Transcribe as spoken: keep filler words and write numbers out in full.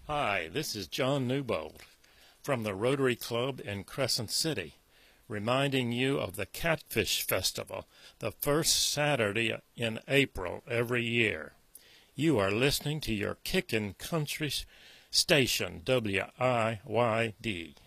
Hi, this is John Newbold from the Rotary Club in Crescent City, reminding you of the Catfish Festival, the first Saturday in April every year. You are listening to your Kickin' Country station, W I Y D.